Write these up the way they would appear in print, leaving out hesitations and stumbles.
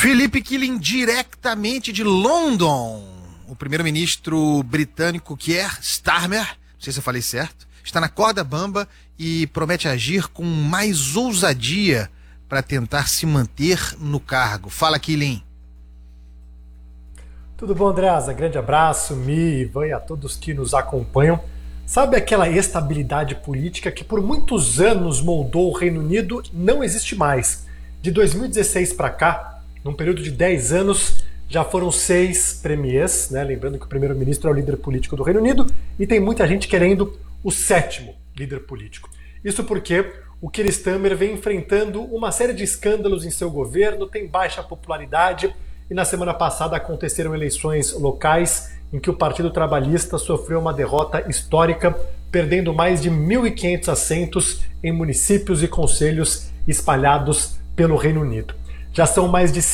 Philippe Killing, diretamente de London. O primeiro-ministro britânico Keir Starmer, não sei se eu falei certo, está na corda bamba e promete agir com mais ousadia para tentar se manter no cargo. Fala, Killing. Tudo bom, Andreasa? Grande abraço, Mi, Ivan e a todos que nos acompanham. Sabe aquela estabilidade política que por muitos anos moldou o Reino Unido? Não existe mais. De 2016 para cá, num período de 10 anos, já foram 6 premiers, né? Lembrando que o primeiro-ministro é o líder político do Reino Unido e tem muita gente querendo o 7º líder político. Isso porque o Keir Starmer vem enfrentando uma série de escândalos em seu governo, tem baixa popularidade e na semana passada aconteceram eleições locais em que o Partido Trabalhista sofreu uma derrota histórica, perdendo mais de 1.500 assentos em municípios e conselhos espalhados pelo Reino Unido. Já são mais de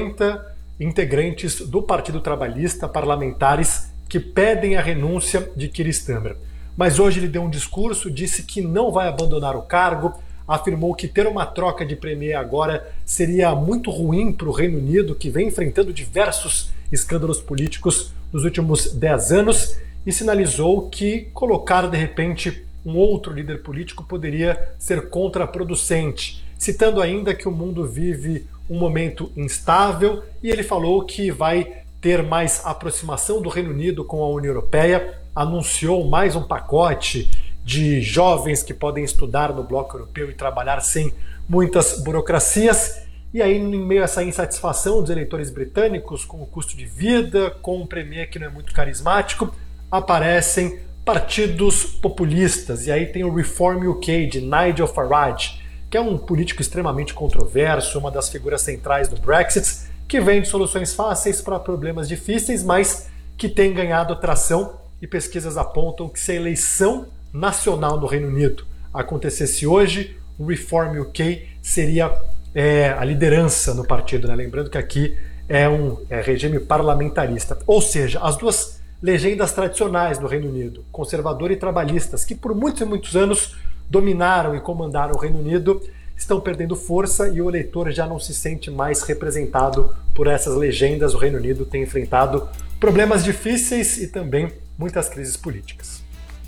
50 integrantes do Partido Trabalhista, parlamentares, que pedem a renúncia de Keir Starmer. Mas hoje ele deu um discurso, disse que não vai abandonar o cargo, afirmou que ter uma troca de premier agora seria muito ruim para o Reino Unido, que vem enfrentando diversos escândalos políticos nos últimos 10 anos, e sinalizou que colocar, de repente, um outro líder político poderia ser contraproducente, citando ainda que o mundo vive um momento instável, e ele falou que vai ter mais aproximação do Reino Unido com a União Europeia, anunciou mais um pacote de jovens que podem estudar no bloco europeu e trabalhar sem muitas burocracias. E aí, em meio a essa insatisfação dos eleitores britânicos com o custo de vida, com um premier que não é muito carismático, aparecem partidos populistas. E aí tem o Reform UK de Nigel Farage, que é um político extremamente controverso, uma das figuras centrais do Brexit, que vem de soluções fáceis para problemas difíceis, mas que tem ganhado tração, e pesquisas apontam que se a eleição nacional no Reino Unido acontecesse hoje, o Reform UK seria a liderança no partido, né? Lembrando que aqui é um regime parlamentarista. Ou seja, as duas legendas tradicionais do Reino Unido, conservador e trabalhistas, que por muitos e muitos anos dominaram e comandaram o Reino Unido, estão perdendo força e o eleitor já não se sente mais representado por essas legendas. O Reino Unido tem enfrentado problemas difíceis e também muitas crises políticas.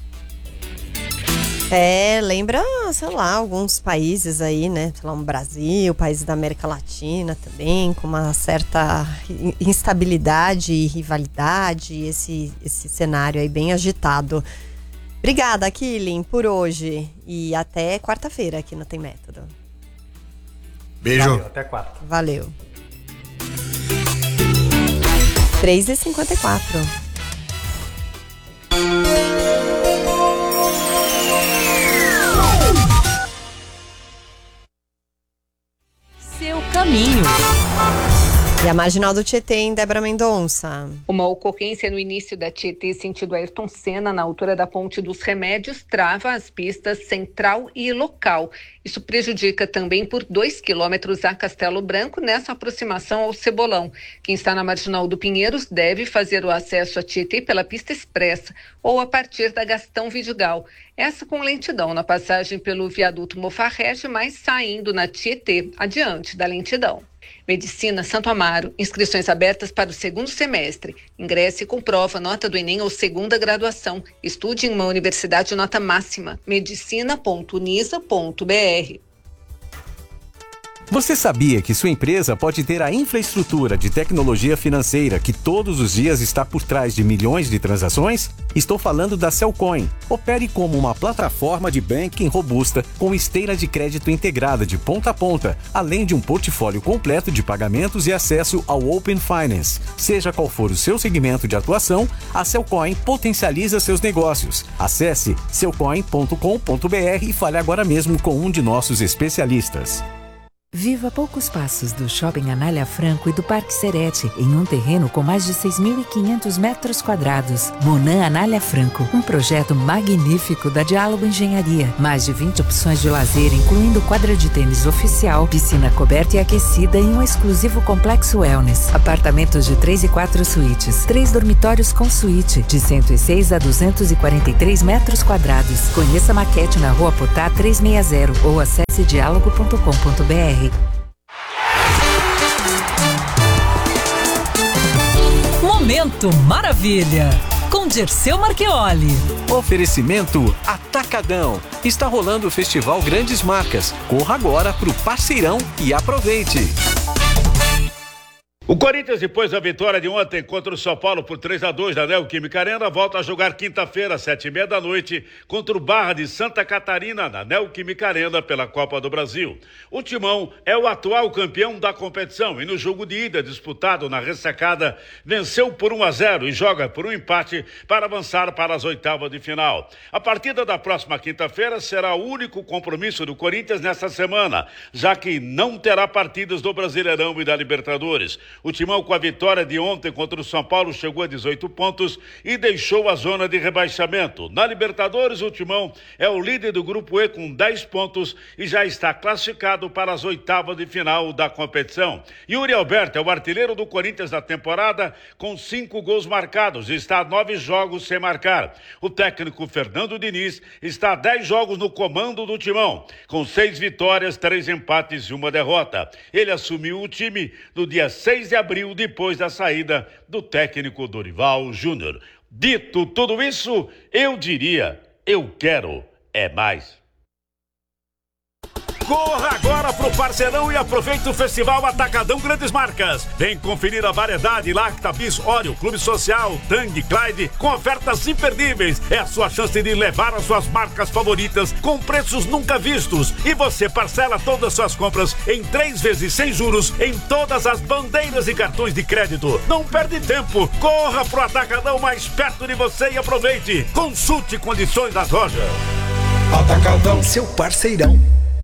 Lembra, sei lá, alguns países aí, né? Sei lá, um Brasil, países da América Latina também, com uma certa instabilidade e rivalidade, esse cenário aí bem agitado. Obrigada, Killing, por hoje. E até quarta-feira aqui no Tem Método. Beijo. Valeu, até quarta. Valeu. 3h54. Seu caminho. E a Marginal do Tietê, em Débora Mendonça. Uma ocorrência no início da Tietê, sentido Ayrton Senna, na altura da Ponte dos Remédios, trava as pistas central e local. Isso prejudica também por 2 quilômetros a Castelo Branco, nessa aproximação ao Cebolão. Quem está na Marginal do Pinheiros deve fazer o acesso a Tietê pela pista expressa ou a partir da Gastão Vidigal. Essa com lentidão na passagem pelo viaduto Mofarrege, mas saindo na Tietê, adiante da lentidão. Medicina Santo Amaro, inscrições abertas para o 2º semestre. Ingresse com prova, nota do Enem ou 2ª graduação. Estude em uma universidade nota máxima. medicina.unisa.br. Você sabia que sua empresa pode ter a infraestrutura de tecnologia financeira que todos os dias está por trás de milhões de transações? Estou falando da Cellcoin. Opere como uma plataforma de banking robusta com esteira de crédito integrada de ponta a ponta, além de um portfólio completo de pagamentos e acesso ao Open Finance. Seja qual for o seu segmento de atuação, a Cellcoin potencializa seus negócios. Acesse cellcoin.com.br e fale agora mesmo com um de nossos especialistas. Viva a poucos passos do Shopping Anália Franco e do Parque Serete, em um terreno com mais de 6.500 metros quadrados. Monan Anália Franco, um projeto magnífico da Diálogo Engenharia. Mais de 20 opções de lazer, incluindo quadra de tênis oficial, piscina coberta e aquecida e um exclusivo complexo wellness. Apartamentos de 3 e 4 suítes, 3 dormitórios com suíte, de 106 a 243 metros quadrados. Conheça a maquete na Rua Potá 360 ou acesse diálogo.com.br. Momento Maravilha, com Dirceu Marchioli. Oferecimento Atacadão. Está rolando o Festival Grandes Marcas. Corra agora pro Parceirão e aproveite. O Corinthians, depois da vitória de ontem contra o São Paulo por 3-2 na Neoquímica Arena, volta a jogar quinta-feira, 7h30 contra o Barra de Santa Catarina, na Neoquímica Arena, pela Copa do Brasil. O Timão é o atual campeão da competição e no jogo de ida disputado na ressacada, venceu por 1-0 e joga por um empate para avançar para as oitavas de final. A partida da próxima quinta-feira será o único compromisso do Corinthians nesta semana, já que não terá partidas do Brasileirão e da Libertadores. O Timão, com a vitória de ontem contra o São Paulo, chegou a 18 pontos e deixou a zona de rebaixamento. Na Libertadores, o Timão é o líder do Grupo E com 10 pontos e já está classificado para as oitavas de final da competição. Yuri Alberto é o artilheiro do Corinthians da temporada com 5 gols marcados e está a 9 jogos sem marcar. O técnico Fernando Diniz está a 10 jogos no comando do Timão, com 6 vitórias, 3 empates e 1 derrota. Ele assumiu o time no dia 6 de abril, depois da saída do técnico Dorival Júnior. Dito tudo isso, eu diria, eu quero é mais. Corra agora pro Parceirão e aproveite o Festival Atacadão Grandes Marcas. Vem conferir a variedade Lacta, Bis, Oreo, Clube Social, Tang, Clyde, com ofertas imperdíveis. É a sua chance de levar as suas marcas favoritas com preços nunca vistos. E você parcela todas as suas compras em 3 vezes sem juros em todas as bandeiras e cartões de crédito. Não perde tempo. Corra pro Atacadão mais perto de você e aproveite. Consulte condições das lojas. Atacadão, seu parceirão.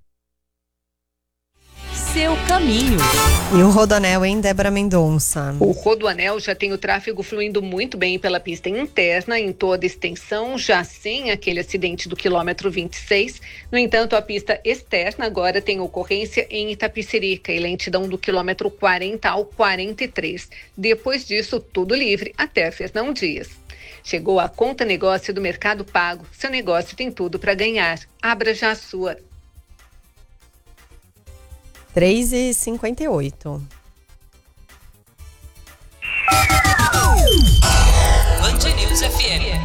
Seu caminho. E o Rodoanel, hein, Débora Mendonça? O Rodoanel já tem o tráfego fluindo muito bem pela pista interna, em toda extensão, já sem aquele acidente do quilômetro 26. No entanto, a pista externa agora tem ocorrência em Itapicerica e lentidão do quilômetro 40 ao 43. Depois disso, tudo livre até Fernão Dias. Chegou a Conta Negócio do Mercado Pago. Seu negócio tem tudo para ganhar. Abra já a sua. 3h58. Band News FM.